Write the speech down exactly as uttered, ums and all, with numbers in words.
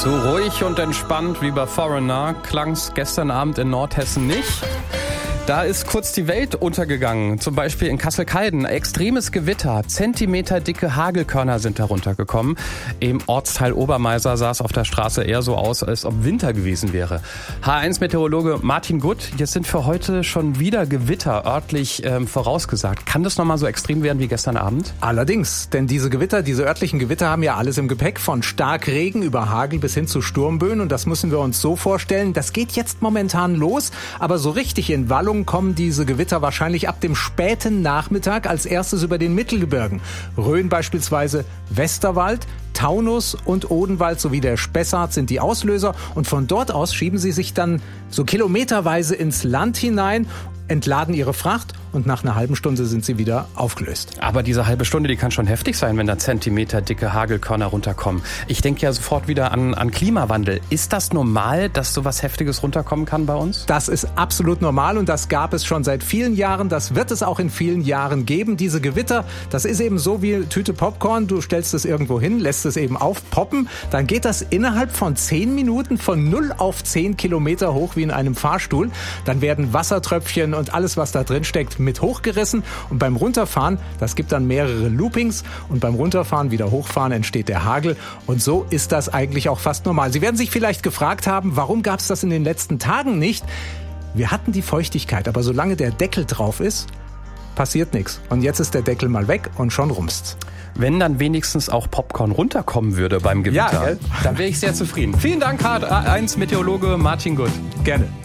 So ruhig und entspannt wie bei Foreigner klang's gestern Abend in Nordhessen nicht. Da ist kurz die Welt untergegangen, zum Beispiel in Kassel-Calden. Extremes Gewitter, zentimeterdicke Hagelkörner sind darunter gekommen. Im Ortsteil Obermeiser sah es auf der Straße eher so aus, als ob Winter gewesen wäre. H eins Meteorologe Martin Gutt, jetzt sind für heute schon wieder Gewitter örtlich ähm, vorausgesagt. Kann das nochmal so extrem werden wie gestern Abend? Allerdings, denn diese Gewitter, diese örtlichen Gewitter haben ja alles im Gepäck, von Starkregen über Hagel bis hin zu Sturmböen. Und das müssen wir uns so vorstellen, das geht jetzt momentan los, aber so richtig in Wallung kommen diese Gewitter wahrscheinlich ab dem späten Nachmittag als erstes über den Mittelgebirgen. Rhön beispielsweise, Westerwald, Taunus und Odenwald sowie der Spessart sind die Auslöser. Und von dort aus schieben sie sich dann so kilometerweise ins Land hinein, entladen ihre Fracht und nach einer halben Stunde sind sie wieder aufgelöst. Aber diese halbe Stunde, die kann schon heftig sein, wenn da zentimeterdicke Hagelkörner runterkommen. Ich denke ja sofort wieder an, an Klimawandel. Ist das normal, dass sowas Heftiges runterkommen kann bei uns? Das ist absolut normal und das gab es schon seit vielen Jahren. Das wird es auch in vielen Jahren geben. Diese Gewitter, das ist eben so wie Tüte Popcorn. Du stellst es irgendwo hin, lässt es eben aufpoppen. Dann geht das innerhalb von zehn Minuten von null auf zehn Kilometer hoch wie in einem Fahrstuhl. Dann werden Wassertröpfchen und alles, was da drin steckt, mit hochgerissen. Und beim Runterfahren, das gibt dann mehrere Loopings. Und beim Runterfahren, wieder hochfahren, entsteht der Hagel. Und so ist das eigentlich auch fast normal. Sie werden sich vielleicht gefragt haben, warum gab es das in den letzten Tagen nicht? Wir hatten die Feuchtigkeit, aber solange der Deckel drauf ist, passiert nichts. Und jetzt ist der Deckel mal weg und schon rumst's. Wenn dann wenigstens auch Popcorn runterkommen würde beim Gewitter, ja, dann wäre ich sehr zufrieden. Vielen Dank, H eins Meteorologe Martin Gutt. Gerne.